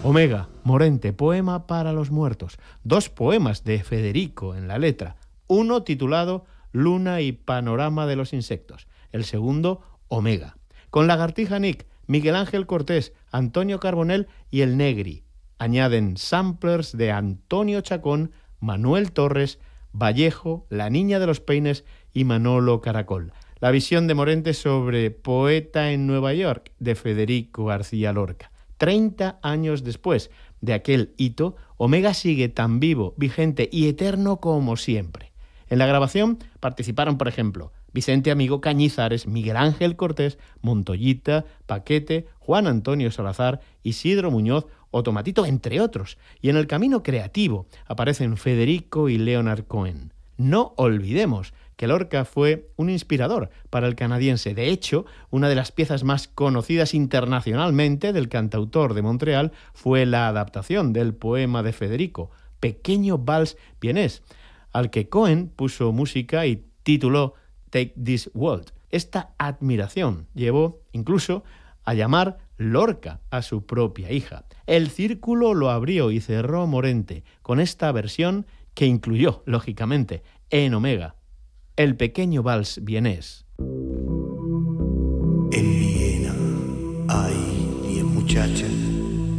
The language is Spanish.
Omega, Morente, poema para los muertos. 2 poemas de Federico en la letra. Uno titulado Luna y panorama de los insectos. El segundo, Omega. Con Lagartija Nick, Miguel Ángel Cortés, Antonio Carbonell y El Negri. Añaden samplers de Antonio Chacón, Manuel Torres, Vallejo, La Niña de los Peines y Manolo Caracol. La visión de Morente sobre Poeta en Nueva York, de Federico García Lorca. 30 años después de aquel hito, Omega sigue tan vivo, vigente y eterno como siempre. En la grabación participaron, por ejemplo, Vicente Amigo Cañizares, Miguel Ángel Cortés, Montoyita, Paquete, Juan Antonio Salazar, Isidro Muñoz o Tomatito, entre otros. Y en el camino creativo aparecen Federico y Leonard Cohen. No olvidemos que Lorca fue un inspirador para el canadiense. De hecho, una de las piezas más conocidas internacionalmente del cantautor de Montreal fue la adaptación del poema de Federico, Pequeño Vals Vienés, al que Cohen puso música y tituló Take This Waltz. Esta admiración llevó incluso a llamar Lorca a su propia hija. El círculo lo abrió y cerró Morente con esta versión que incluyó, lógicamente, en Omega, el Pequeño Vals Vienés.